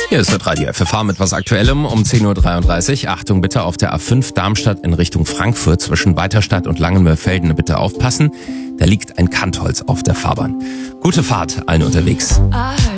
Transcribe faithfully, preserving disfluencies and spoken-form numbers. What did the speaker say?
Hier ist das Radio F F H mit was Aktuellem um zehn Uhr dreiunddreißig. Achtung bitte auf der A fünf Darmstadt in Richtung Frankfurt zwischen Weiterstadt und Langenmöllfelden bitte aufpassen. Da liegt ein Kantholz auf der Fahrbahn. Gute Fahrt allen unterwegs.